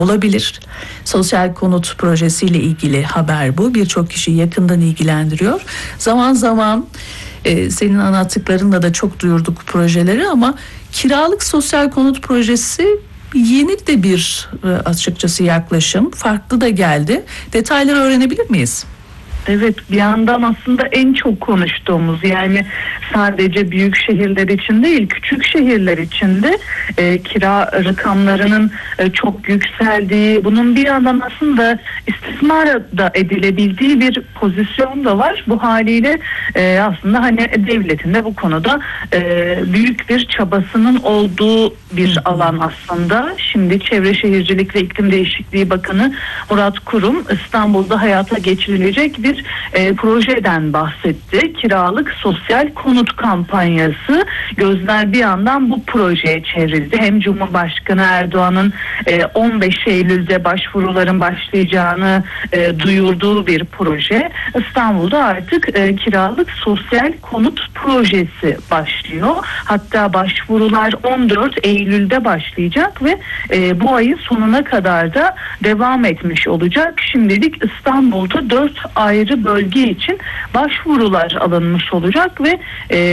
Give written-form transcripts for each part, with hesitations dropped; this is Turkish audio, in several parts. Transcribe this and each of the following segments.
olabilir. Sosyal konut projesiyle ilgili haber bu. Birçok kişiyi yakından ilgilendiriyor. Zaman zaman senin anlattıklarınla da çok duyurduk projeleri ama kiralık sosyal konut projesi yeni de bir açıkçası yaklaşım. Farklı da geldi. Detayları öğrenebilir miyiz? Evet, bir yandan aslında en çok konuştuğumuz, yani sadece büyük şehirler için değil, küçük şehirler için de kira rakamlarının çok yükseldiği, bunun bir yandan aslında istismar da edilebildiği bir pozisyon da var. Bu haliyle aslında hani devletin de bu konuda büyük bir çabasının olduğu bir alan aslında. Şimdi Çevre Şehircilik ve İklim Değişikliği Bakanı Murat Kurum İstanbul'da hayata geçirilecek bir projeden bahsetti. Kiralık sosyal konut kampanyası. Gözler bir yandan bu projeye çevrildi. Hem Cumhurbaşkanı Erdoğan'ın 15 Eylül'de başvuruların başlayacağını duyurduğu bir proje. İstanbul'da artık kiralık sosyal konut projesi başlıyor. Hatta başvurular 14 Eylül'de başlayacak ve bu ayın sonuna kadar da devam etmiş olacak. Şimdilik İstanbul'da 4 ayrı bölge için başvurular alınmış olacak ve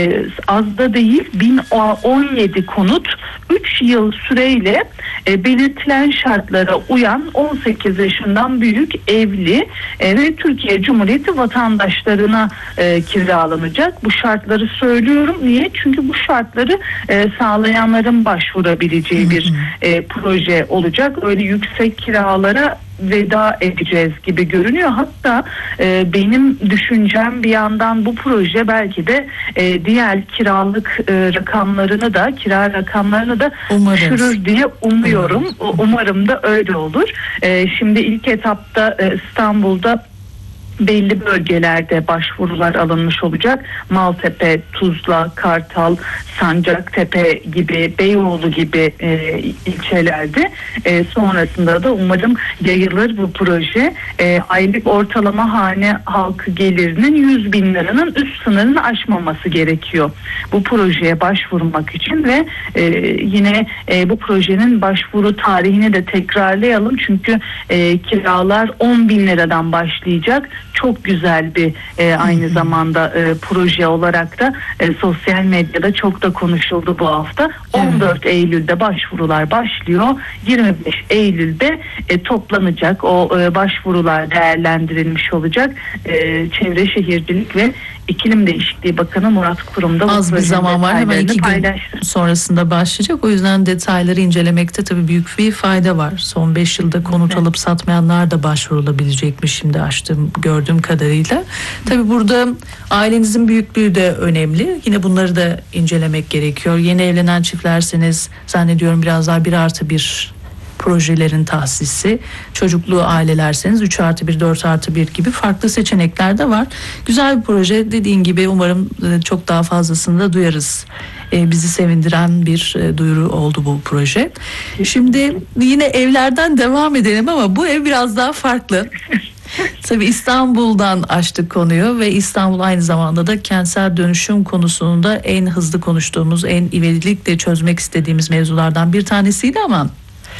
az da değil 1017 konut 3 yıl süreyle belirtilen şartlara uyan 18 yaşından büyük evli ve Türkiye Cumhuriyeti vatandaşlarına kiralanacak. Bu şartları söylüyorum. Niye? Çünkü bu şartları sağlayanların başvurabileceği bir proje olacak. Öyle yüksek kiralara veda edeceğiz gibi görünüyor. Hatta benim düşüncem bir yandan bu proje belki de diğer kiralık rakamlarını da, kira rakamlarını da düşürür diye umuyorum. Umarım da öyle olur. Şimdi ilk etapta İstanbul'da belli bölgelerde başvurular alınmış olacak. Maltepe, Tuzla, Kartal, Sancaktepe gibi, Beyoğlu gibi ilçelerde. Sonrasında da umarım yayılır bu proje. Aylık ortalama hane halkı gelirinin 100 bin liranın üst sınırını aşmaması gerekiyor bu projeye başvurmak için ve yine bu projenin başvuru tarihini de tekrarlayalım. Çünkü kiralar 10 bin liradan başlayacak. Çok güzel bir aynı zamanda proje olarak da sosyal medyada çok da konuşuldu bu hafta. 14 Eylül'de başvurular başlıyor. 25 Eylül'de toplanacak. O başvurular değerlendirilmiş olacak. Çevre Şehircilik ve İklim Değişikliği Bakanı Murat Kurum da az bir zaman var, hemen 2 gün sonrasında başlayacak. O yüzden detayları incelemekte tabii büyük bir fayda var. Son 5 yılda konut alıp satmayanlar da başvurulabilecekmiş şimdi gördüğüm kadarıyla. Tabii burada ailenizin büyüklüğü de önemli. Yine bunları da incelemek gerekiyor. Yeni evlenen çiftlerseniz zannediyorum biraz daha 1+1 projelerin tahsisi, çocuklu ailelerseniz 3+1, 4+1 gibi farklı seçenekler de var. Güzel bir proje, dediğin gibi umarım çok daha fazlasını da duyarız. Bizi sevindiren bir duyuru oldu bu proje. Şimdi yine evlerden devam edelim ama bu ev biraz daha farklı. Tabii İstanbul'dan açtık konuyu ve İstanbul aynı zamanda da kentsel dönüşüm konusunda en hızlı konuştuğumuz, en ivedilikle çözmek istediğimiz mevzulardan bir tanesiydi ama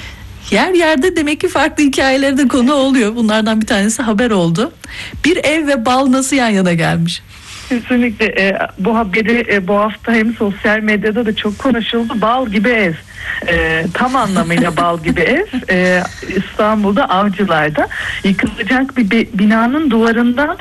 yer yerde demek ki farklı hikayeleri de konu oluyor. Bunlardan bir tanesi haber oldu. Bir ev ve bal nasıl yan yana gelmiş? Kesinlikle bu haberi bu hafta hem sosyal medyada da çok konuşuldu. Bal gibi ev. Tam anlamıyla bal gibi ev. İstanbul'da Avcılar'da yıkılacak bir binanın duvarından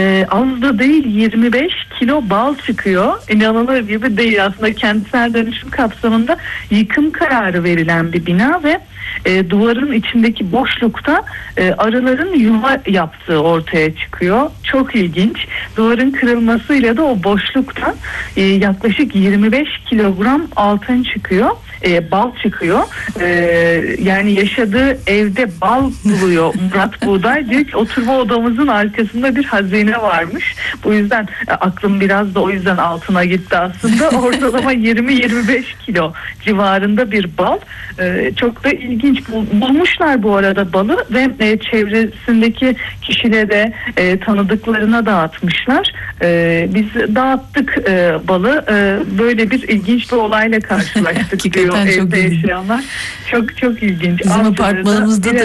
az da değil 25 kilo bal çıkıyor. İnanılır gibi değil. Aslında kentsel dönüşüm kapsamında yıkım kararı verilen bir bina ve duvarın içindeki boşlukta arıların yuva yaptığı ortaya çıkıyor. Çok ilginç. Duvarın kırılmasıyla da o boşluktan yaklaşık 25 kilogram altın çıkıyor. Bal çıkıyor. Yani yaşadığı evde bal buluyor Murat Buğday. Diyor ki oturma odamızın arkasında bir hazine varmış. Bu yüzden aklım biraz da o yüzden altına gitti aslında. Ortalama 20-25 kilo civarında bir bal. Çok da ilginç. Bulmuşlar bu arada balı ve çevresindeki kişilere, tanıdıklarına dağıtmışlar. Biz dağıttık balı. Böyle bir ilginç bir olayla karşılaştık diyor evde yaşayanlar. Çok çok ilginç. Bizim apartmanımızda da